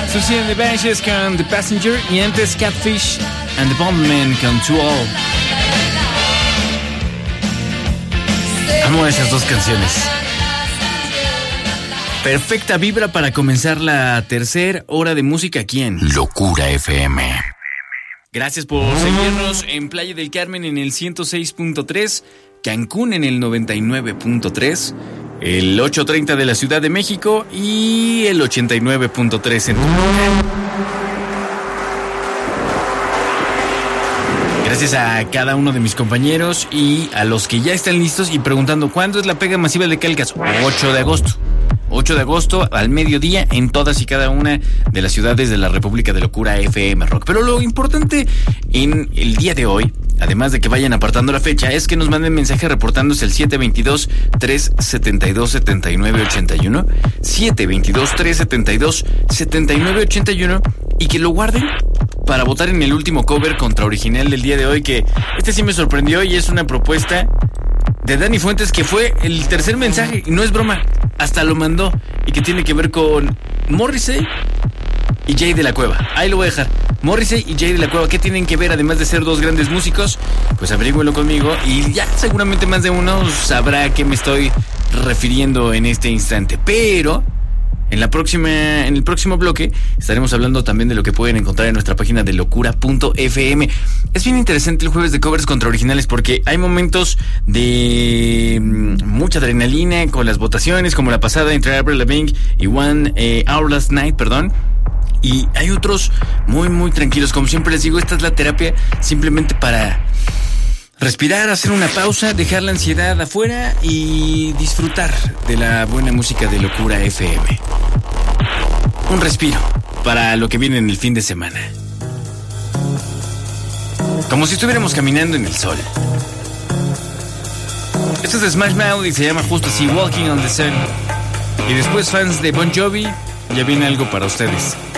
Susie and the Banshees con The Passenger y antes Catfish and the Bondman con To All. Amo esas dos canciones. Perfecta vibra para comenzar la tercera hora de música aquí en Locura FM. Gracias por seguirnos en Playa del Carmen en el 106.3, Cancún en el 99.3, el 830 de la Ciudad de México y el 89.3 en Toluca. Gracias a cada uno de mis compañeros y a los que ya están listos y preguntando ¿cuándo es la pega masiva de Calcas? 8 de agosto. 8 de agosto al mediodía en todas y cada una de las ciudades de la República de Locura FM Rock. Pero lo importante en el día de hoy, además de que vayan apartando la fecha, es que nos manden mensaje reportándose el 722-372-7981, 722-372-7981 y que lo guarden para votar en el último cover contra original del día de hoy, que este sí me sorprendió y es una propuesta de Dani Fuentes, que fue el tercer mensaje, y no es broma, hasta lo mandó, y que tiene que ver con Morrissey y Jay de la Cueva. Ahí lo voy a dejar. Morrissey y Jay de la Cueva, ¿qué tienen que ver además de ser dos grandes músicos? Pues averígüenlo conmigo y ya seguramente más de uno sabrá a qué me estoy refiriendo en este instante. Pero en el próximo bloque estaremos hablando también de lo que pueden encontrar en nuestra página de locura.fm. Es bien interesante el jueves de covers contra originales porque hay momentos de mucha adrenalina con las votaciones, como la pasada entre Avril Lavigne y One Hour Last Night, y hay otros muy muy tranquilos. Como siempre les digo, esta es la terapia simplemente para respirar, hacer una pausa, dejar la ansiedad afuera y disfrutar de la buena música de Locura FM. Un respiro para lo que viene en el fin de semana. Como si estuviéramos caminando en el sol. Esto es de Smash Mouth y se llama justo así, Walking on the Sun. Y después, fans de Bon Jovi, ya viene algo para ustedes.